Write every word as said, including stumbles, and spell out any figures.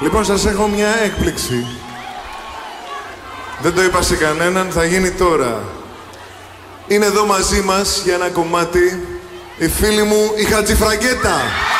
Λοιπόν, σας έχω μια έκπληξη. Δεν το είπα σε κανέναν, θα γίνει τώρα. Είναι εδώ μαζί μας για ένα κομμάτι η φίλη μου η Χατζηφραγκέτα.